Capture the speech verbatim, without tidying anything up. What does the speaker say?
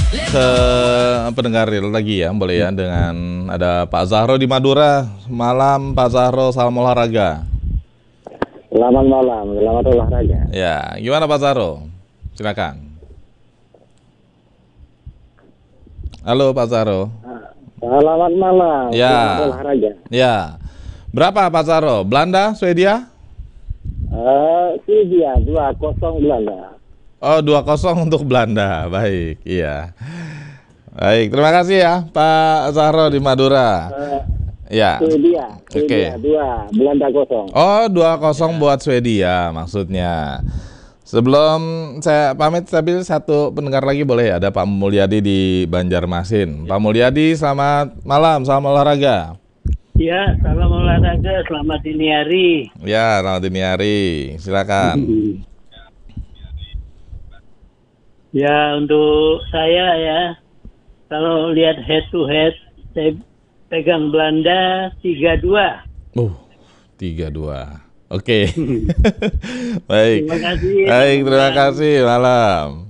ke pendengar lagi ya, boleh ya, dengan ada Pak Zahro di Madura. Malam Pak Zahro, salam olahraga. Selamat malam, selamat olahraga. Ya, gimana Pak Zahro? Silakan. Halo Pak Zahro. Selamat malam, Ya. selamat olahraga. Ya. Berapa Pak Zahro? Belanda, Swedia? Uh, Swedia dua kosong Belanda. Oh, dua kosong untuk Belanda. Baik, iya. Baik, terima kasih ya Pak Zahro di Madura. Uh, Ya. Swedia, Swedia Oke. dua, Belanda kosong. Oh, dua kosong buat Swedia maksudnya. Sebelum saya pamit, saya pilih satu pendengar lagi boleh ya? Ada Pak Mulyadi di Banjarmasin. Pak Mulyadi, selamat malam, salam olahraga. Ya, salam olahraga, selamat dini hari. Ya, selamat dini hari. Silakan. Ya, untuk saya ya, kalau lihat head to head, saya pegang Belanda tiga dua. Uh, tiga dua. Oke. Baik. Terima kasih. Baik, terima kasih. Malam.